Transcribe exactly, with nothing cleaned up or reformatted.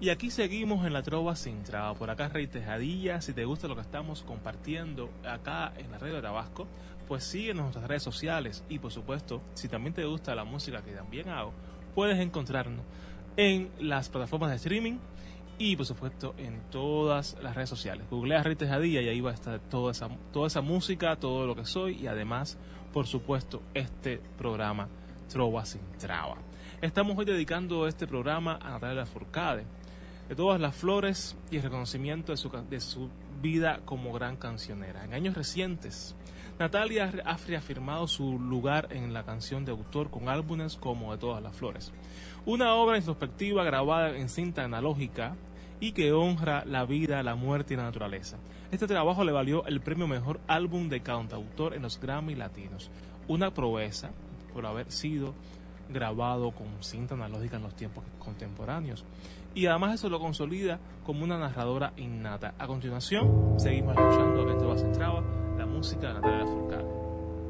Y aquí seguimos en la Trova Sin Traba. Por acá Rey Tejadilla. Si te gusta lo que estamos compartiendo acá en la radio de Tabasco, pues síguenos en nuestras redes sociales. Y por supuesto, si también te gusta la música que también hago, puedes encontrarnos en las plataformas de streaming y por supuesto en todas las redes sociales. Googlea Rey Tejadilla y ahí va a estar toda esa, toda esa música, todo lo que soy y además, por supuesto, este programa Trova Sin Traba. Estamos hoy dedicando este programa a Natalia Lafourcade, de todas las flores y el reconocimiento de su, de su vida como gran cancionera. En años recientes, Natalia ha reafirmado su lugar en la canción de autor con álbumes como De todas las flores, una obra introspectiva grabada en cinta analógica y que honra la vida, la muerte y la naturaleza. Este trabajo le valió el premio Mejor Álbum de Cantautor en los Grammy Latinos, una proeza por haber sido grabado con cinta analógica en los tiempos contemporáneos. Y además eso lo consolida como una narradora innata. A continuación, seguimos escuchando a Trova Sin Traba, la música de Natalia Lafourcade.